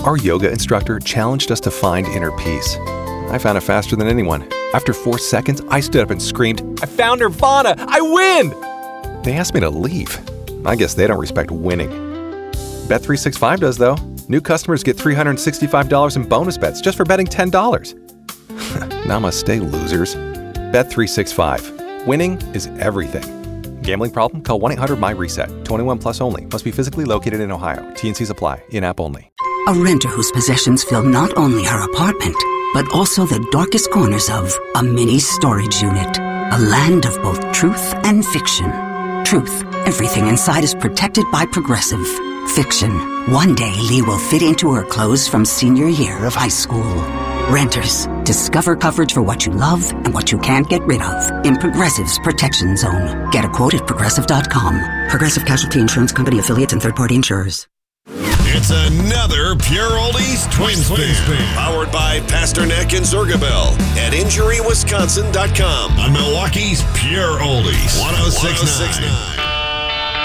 Our yoga instructor challenged us to find inner peace. I found it faster than anyone. After 4 seconds, I stood up and screamed, "I found Nirvana! I win!" They asked me to leave. I guess they don't respect winning. Bet365 does, though. New customers get $365 in bonus bets just for betting $10. Namaste, losers. Bet365. Winning is everything. Gambling problem? Call 1-800-MY-RESET. 21 plus only. Must be physically located in Ohio. T&Cs apply. In-app only. A renter whose possessions fill not only her apartment, but also the darkest corners of a mini storage unit. A land of both truth and fiction. Truth. Everything inside is protected by Progressive. Fiction. One day Lee will fit into her clothes from senior year of high school. Renters. Discover coverage for what you love and what you can't get rid of in Progressive's Protection Zone. Get a quote at Progressive.com. Progressive Casualty Insurance Company affiliates and third-party insurers. It's another Pure Oldies Twin Spin. Powered by Pasternak and Zergabel at InjuryWisconsin.com. On Milwaukee's Pure Oldies. 106.9.